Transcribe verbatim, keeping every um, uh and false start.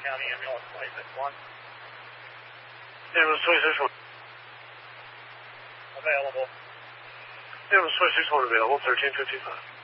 County ambulance twenty-six one. Ambulance twenty-six one. Available. Ambulance twenty-six one available, thirteen fifty-five.